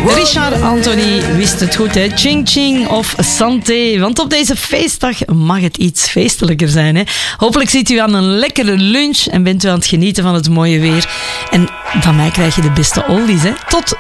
Richard Anthony wist het goed, hè? Ching Ching of Santé. Want op deze feestdag mag het iets feestelijker zijn, hè? Hopelijk zit u aan een lekkere lunch en bent u aan het genieten van het mooie weer. En van mij krijg je de beste oldies, hè? Tot